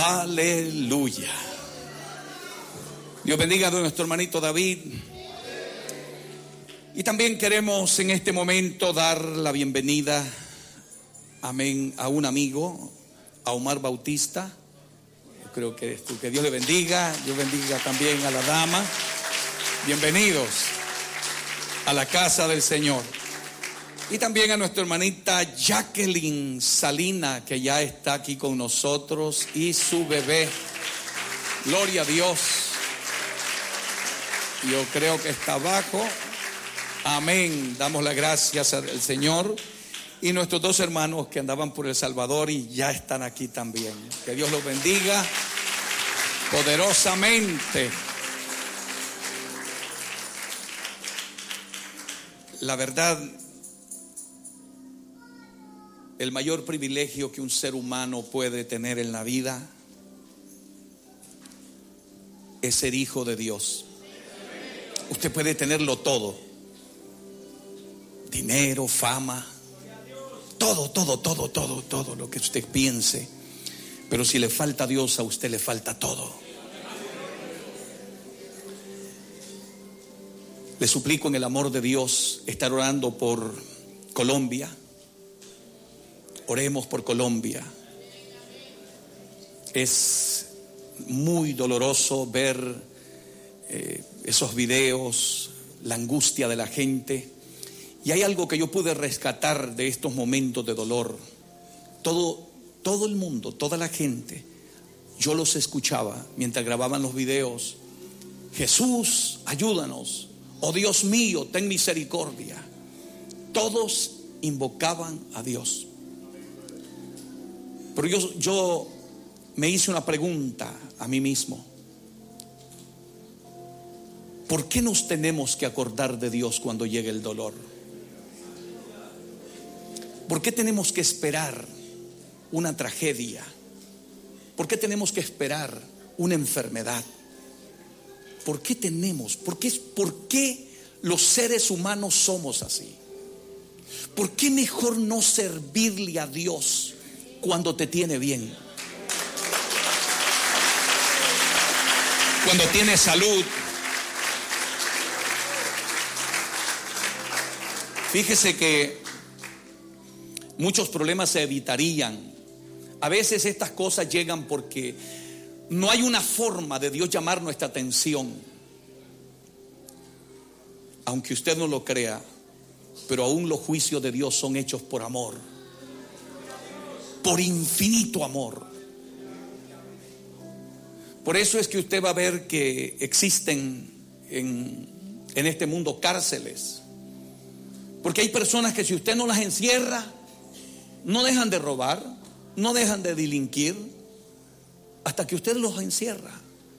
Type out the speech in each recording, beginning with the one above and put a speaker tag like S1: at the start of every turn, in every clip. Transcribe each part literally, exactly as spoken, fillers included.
S1: Aleluya. Dios bendiga a nuestro hermanito David. Y también queremos en este momento dar la bienvenida, amén, a un amigo, a Omar Bautista. Yo creo que eres tú. Que Dios le bendiga. Dios bendiga también a la dama. Bienvenidos a la casa del Señor. Y también a nuestra hermanita Jacqueline Salina, que ya está aquí con nosotros, y su bebé. Gloria a Dios. Yo creo que está abajo. Amén. Damos las gracias al Señor. Y nuestros dos hermanos que andaban por El Salvador y ya están aquí también. Que Dios los bendiga poderosamente. La verdad, el mayor privilegio que un ser humano puede tener en la vida es ser hijo de Dios. Usted puede tenerlo todo: dinero, fama, todo, todo, todo, todo, todo lo que usted piense. Pero si le falta a Dios, a usted le falta todo. Le suplico en el amor de Dios estar orando por Colombia. Oremos por Colombia. Es muy doloroso ver eh, esos videos, la angustia de la gente. Y hay algo que yo pude rescatar de estos momentos de dolor. Todo, todo el mundo, toda la gente, yo los escuchaba mientras grababan los videos. Jesús, ayúdanos. Oh Dios mío, ten misericordia. Todos invocaban a Dios. Pero yo, yo me hice una pregunta a mí mismo. ¿Por qué nos tenemos que acordar de Dios cuando llegue el dolor? ¿Por qué tenemos que esperar una tragedia? ¿Por qué tenemos que esperar una enfermedad? ¿Por qué tenemos? ¿Por qué, por qué los seres humanos somos así? ¿Por qué mejor no servirle a Dios cuando te tiene bien? Cuando tienes salud. Fíjese que muchos problemas se evitarían. A veces estas cosas llegan porque no hay una forma de Dios llamar nuestra atención. Aunque usted no lo crea, pero aún los juicios de Dios son hechos por amor, por infinito amor. Por eso es que usted va a ver que existen en, en este mundo cárceles. Porque hay personas que si usted no las encierra, no dejan de robar, no dejan de delinquir, hasta que usted los encierra.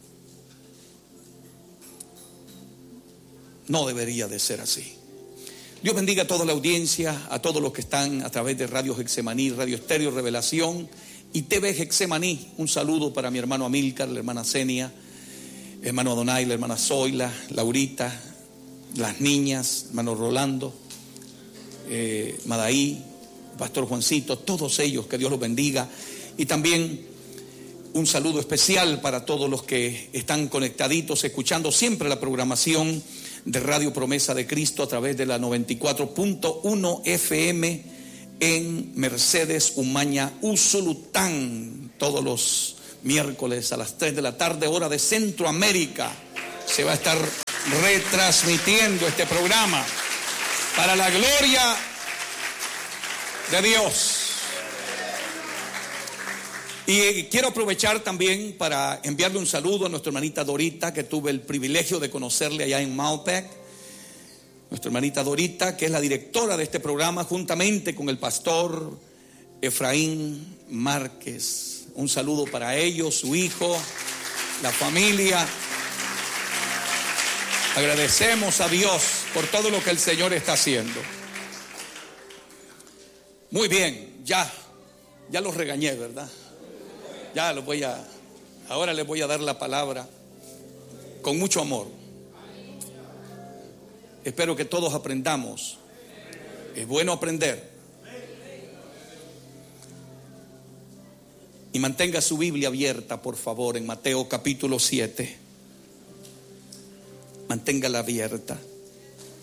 S1: No debería de ser así. Dios bendiga a toda la audiencia, a todos los que están a través de Radio Getsemaní, Radio Estéreo Revelación y T V Getsemaní. Un saludo para mi hermano Amílcar, la hermana Zenia, el hermano Adonai, la hermana Zoila, Laurita, las niñas, hermano Rolando, eh, Madaí, Pastor Juancito, todos ellos, que Dios los bendiga. Y también un saludo especial para todos los que están conectaditos, escuchando siempre la programación de Radio Promesa de Cristo a través de la noventa y cuatro punto uno F M en Mercedes, Umaña, Usulután, todos los miércoles a las tres de la tarde, hora de Centroamérica. Se va a estar retransmitiendo este programa para la gloria de Dios. Y quiero aprovechar también para enviarle un saludo a nuestra hermanita Dorita, que tuve el privilegio de conocerle allá en Maupec. Nuestra hermanita Dorita, que es la directora de este programa, juntamente con el pastor Efraín Márquez. Un saludo para ellos, su hijo, la familia. Agradecemos a Dios por todo lo que el Señor está haciendo. Muy bien, ya, ya los regañé, ¿verdad? Ya los voy a, ahora les voy a dar la palabra con mucho amor. Espero que todos aprendamos. Es bueno aprender. Y mantenga su Biblia abierta, por favor, en Mateo capítulo siete. Manténgala abierta.